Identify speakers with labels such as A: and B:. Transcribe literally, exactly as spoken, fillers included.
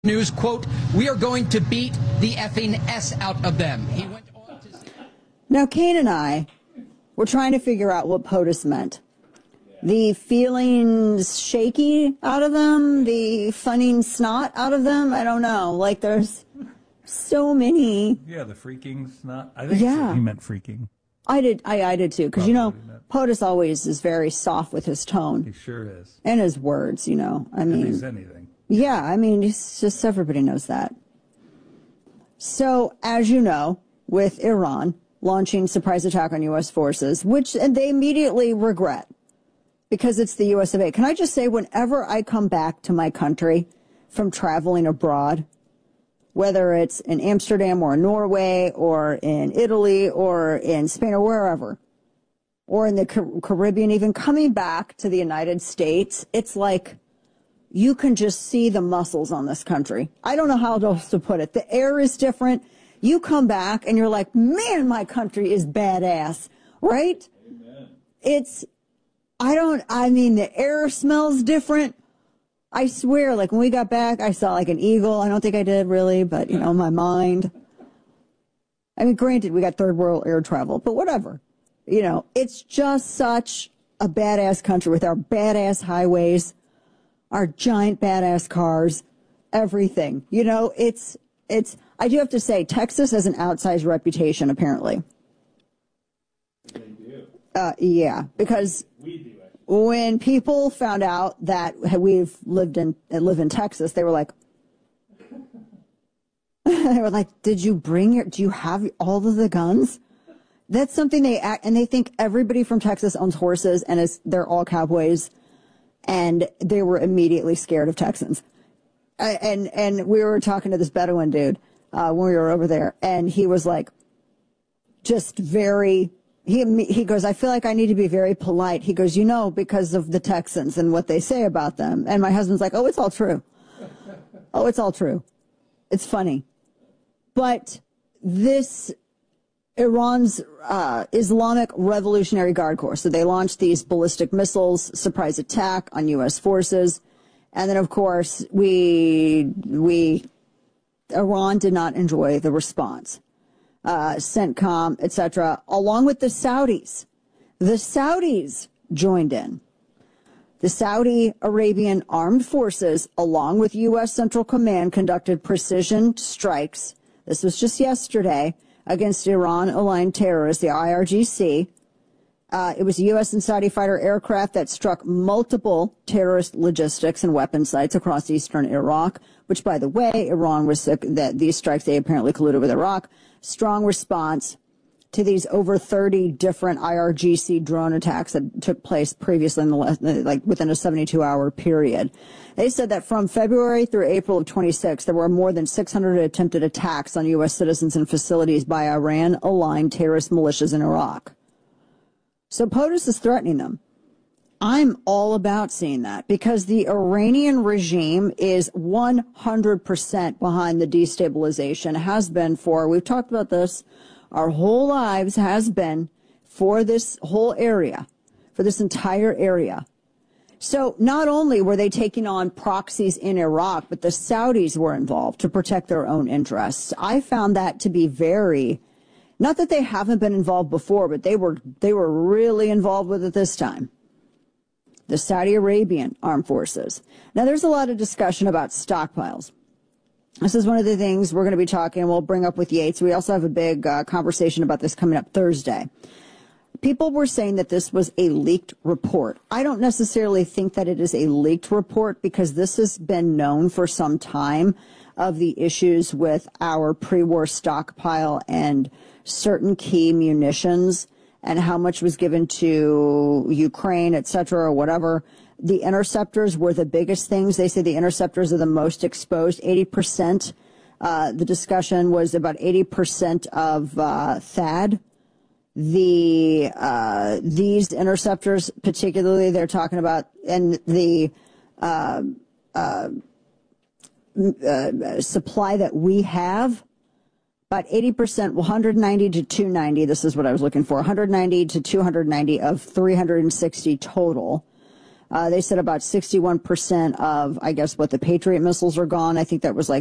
A: News, quote, "We are going to beat the effing S out of them." He went on to say.
B: Now, Kane and I were trying to figure out what POTUS meant. The feelings shaky out of them, the funning snot out of them. I don't know. Like, there's so many.
C: Yeah, the freaking snot. I think
B: Yeah.
C: he meant freaking.
B: I did. I, I did too. Because, you know,
C: Probably meant-
B: POTUS always is very soft with his
C: He
B: tone
C: sure is.
B: and his words, you know. I
C: If
B: mean,
C: he's anything.
B: yeah, I mean, it's just everybody knows that. So, as you know, with Iran launching surprise attack on U S forces, which and they immediately regret because it's the U S of A. Can I just say, whenever I come back to my country from traveling abroad, whether it's in Amsterdam or Norway or in Italy or in Spain or wherever, or in the Car- Caribbean, even coming back to the United States, it's like you can just see the muscles on this country. I don't know how else to put it. The air is different. You come back and you're like, man, my country is badass, right? Amen. It's, I don't, I mean, the air smells different. I swear, like when we got back, I saw like an eagle. I don't think I did really, but you know, my mind. I mean, granted, we got third world air travel, but whatever. You know, it's just such a badass country with our badass highways, our giant badass cars, everything. You know, it's, it's, I do have to say, Texas has an outsized reputation, apparently.
D: They do.
B: Uh, yeah, because
D: We do it.
B: when people found out that we've lived in, live in Texas, they were like, they were like, did you bring your, do you have all of the guns? That's something they act, and they think everybody from Texas owns horses and is, they're all cowboys. And they were immediately scared of Texans. Uh, and, and we were talking to this Bedouin dude, uh, when we were over there, and he was like, just very, he, he goes, I feel like I need to be very polite. He goes, you know, because of the Texans and what they say about them. And my husband's like, oh, it's all true. Oh, it's all true. It's funny. But this, Iran's uh, Islamic Revolutionary Guard Corps. So they launched these ballistic missiles, surprise attack on U S forces. And then, of course, we, we, Iran did not enjoy the response. Uh, CENTCOM, et cetera, along with the Saudis. The Saudis joined in. The Saudi Arabian Armed Forces, along with U S Central Command, conducted precision strikes. This was just yesterday against Iran-aligned terrorists, the I R G C. Uh, it was U S and Saudi fighter aircraft that struck multiple terrorist logistics and weapon sites across eastern Iraq, which, by the way, Iran was uh, that these strikes, they apparently colluded with Iraq. Strong response to these over thirty different I R G C drone attacks that took place previously in the like within a seventy-two hour period. They said that from February through April of twenty-six, there were more than six hundred attempted attacks on U S citizens and facilities by Iran-aligned terrorist militias in Iraq. So POTUS is threatening them. I'm all about seeing that because the Iranian regime is one hundred percent behind the destabilization, has been for, we've talked about this, our whole lives has been for this whole area, for this entire area. So not only were they taking on proxies in Iraq, but the Saudis were involved to protect their own interests. I found that to be very, not that they haven't been involved before, but they were, they were really involved with it this time. The Saudi Arabian Armed Forces. Now, there's a lot of discussion about stockpiles. This is one of the things we're going to be talking, and we'll bring up with Yates. We also have a big uh, conversation about this coming up Thursday. People were saying that this was a leaked report. I don't necessarily think that it is a leaked report because this has been known for some time of the issues with our pre-war stockpile and certain key munitions and how much was given to Ukraine, et cetera, or whatever. The interceptors were the biggest things. They say the interceptors are the most exposed, eighty percent. Uh, the discussion was about eighty percent of uh, THAAD. The uh, these interceptors, particularly, they're talking about, and the uh, uh, uh, supply that we have, about eighty percent, one hundred ninety to two ninety. This is what I was looking for. one hundred ninety to two hundred ninety of three hundred sixty total. Uh, they said about sixty-one percent of, I guess, what the Patriot missiles are gone. I think that was like